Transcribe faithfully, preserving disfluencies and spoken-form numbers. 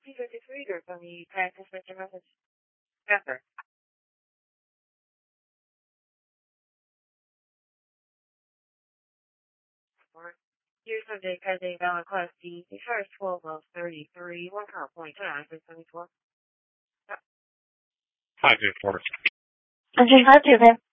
Please let this reader from the practice with your message. Pepper. Here's Sunday pending valid class D. The first twelve of thirty-three. One count point time for seventy-four. Hi, J four. Okay, hi, David.